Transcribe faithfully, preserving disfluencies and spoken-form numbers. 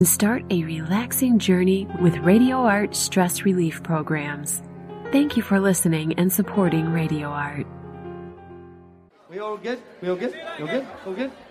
Start a relaxing journey with Radio Art stress relief programs. Thank you for listening and supporting Radio Art. We all good? We all good? You all good? All good?